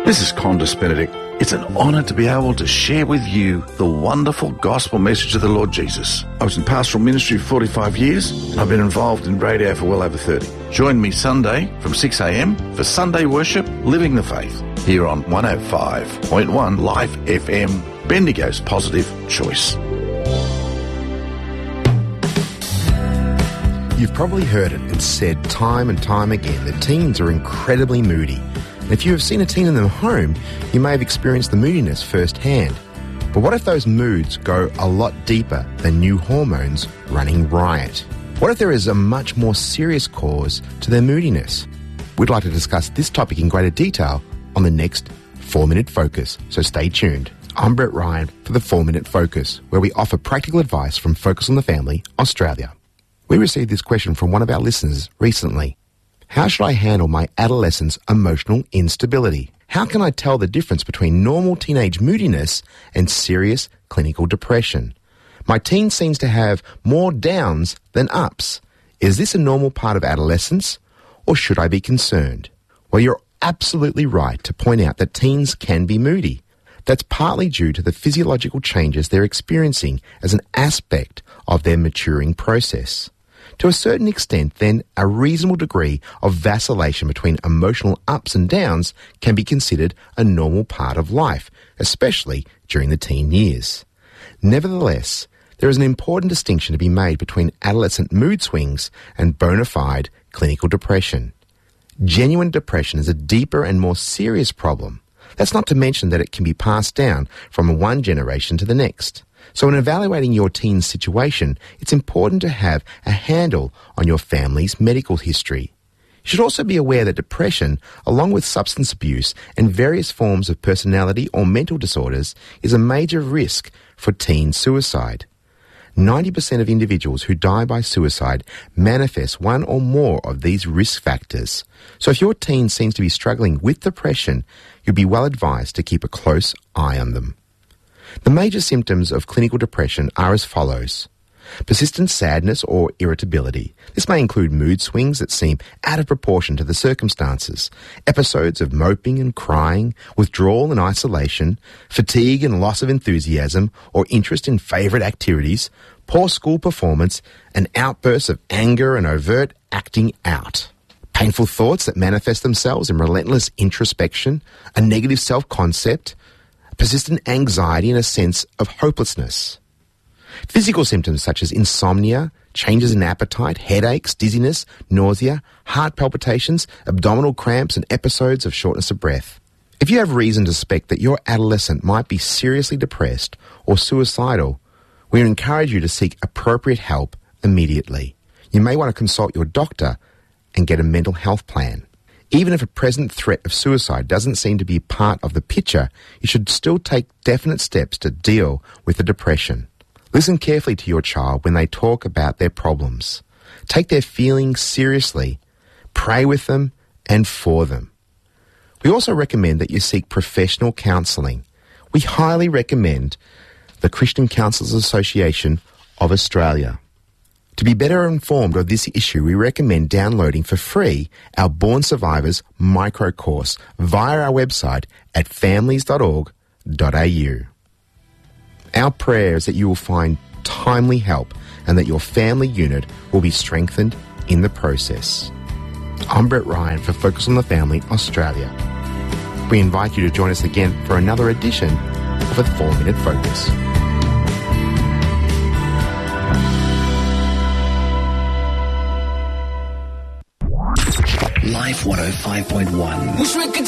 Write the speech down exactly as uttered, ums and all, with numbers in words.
This is Condis Benedict. It's an honour to be able to share with you the wonderful gospel message of the Lord Jesus. I was in pastoral ministry for forty-five years, and I've been involved in radio for well over thirty. Join me Sunday from six a.m. for Sunday worship, Living the Faith, here on one oh five point one Life F M, Bendigo's Positive Choice. You've probably heard it and said time and time again that teens are incredibly moody. And if you have seen a teen in their home, you may have experienced the moodiness firsthand. But what if those moods go a lot deeper than new hormones running riot? What if there is a much more serious cause to their moodiness? We'd like to discuss this topic in greater detail on the next four minute Focus, so stay tuned. I'm Brett Ryan for the four minute Focus, where we offer practical advice from Focus on the Family, Australia. We received this question from one of our listeners recently. How should I handle my adolescent's emotional instability? How can I tell the difference between normal teenage moodiness and serious clinical depression? My teen seems to have more downs than ups. Is this a normal part of adolescence, or should I be concerned? Well, you're absolutely right to point out that teens can be moody. That's partly due to the physiological changes they're experiencing as an aspect of their maturing process. To a certain extent, then, a reasonable degree of vacillation between emotional ups and downs can be considered a normal part of life, especially during the teen years. Nevertheless, there is an important distinction to be made between adolescent mood swings and bona fide clinical depression. Genuine depression is a deeper and more serious problem. That's not to mention that it can be passed down from one generation to the next. So in evaluating your teen's situation, it's important to have a handle on your family's medical history. You should also be aware that depression, along with substance abuse and various forms of personality or mental disorders, is a major risk for teen suicide. ninety percent of individuals who die by suicide manifest one or more of these risk factors. So if your teen seems to be struggling with depression, you'll be well advised to keep a close eye on them. The major symptoms of clinical depression are as follows. Persistent sadness or irritability. This may include mood swings that seem out of proportion to the circumstances, episodes of moping and crying, withdrawal and isolation, fatigue and loss of enthusiasm or interest in favourite activities, poor school performance, and outbursts of anger and overt acting out. Painful thoughts that manifest themselves in relentless introspection, a negative self-concept, persistent anxiety and a sense of hopelessness. Physical symptoms such as insomnia, changes in appetite, headaches, dizziness, nausea, heart palpitations, abdominal cramps, and episodes of shortness of breath. If you have reason to suspect that your adolescent might be seriously depressed or suicidal, we encourage you to seek appropriate help immediately. You may want to consult your doctor and get a mental health plan. Even if a present threat of suicide doesn't seem to be part of the picture, you should still take definite steps to deal with the depression. Listen carefully to your child when they talk about their problems. Take their feelings seriously. Pray with them and for them. We also recommend that you seek professional counselling. We highly recommend the Christian Counsellors Association of Australia. To be better informed of this issue, we recommend downloading for free our Born Survivors micro course via our website at families dot org dot a u. Our prayer is that you will find timely help and that your family unit will be strengthened in the process. I'm Brett Ryan for Focus on the Family, Australia. We invite you to join us again for another edition of a four minute Focus. Life one oh five point one.